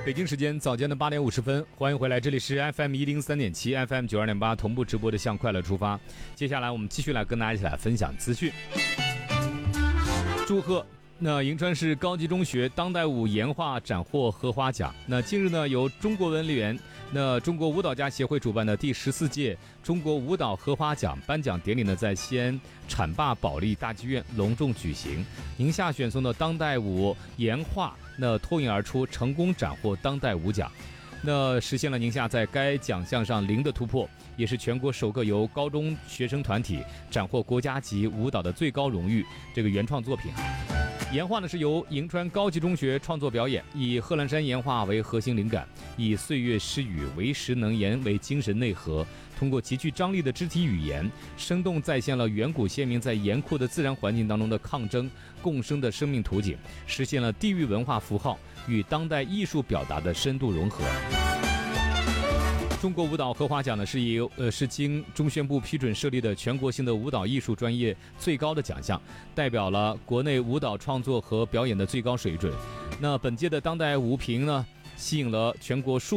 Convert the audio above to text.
北京时间早间的8点50分，欢迎回来，这里是 FM 103.7 FM 92.8同步直播的向快乐出发。接下来我们继续来跟大家一起来分享资讯。祝贺银川市高级中学当代舞研画斩获荷花奖。近日由中国文联中国舞蹈家协会主办的第14届中国舞蹈荷花奖颁奖典礼在西安浐灞保利大剧院隆重举行。宁夏选送的当代舞研画脱颖而出，成功斩获当代舞奖。实现了宁夏在该奖项上零的突破，也是全国首个由高中学生团体斩获国家级舞蹈的最高荣誉。这个原创作品岩画是由银川高级中学创作表演，以贺兰山岩画为核心灵感，以岁月诗语为时能言为精神内核，通过极具张力的肢体语言，生动再现了远古先民在严酷的自然环境当中的抗争共生的生命图景，实现了地域文化符号与当代艺术表达的深度融合。中国舞蹈荷花奖是经中宣部批准设立的全国性的舞蹈艺术专业最高的奖项，代表了国内舞蹈创作和表演的最高水准。本届的当代舞评吸引了全国数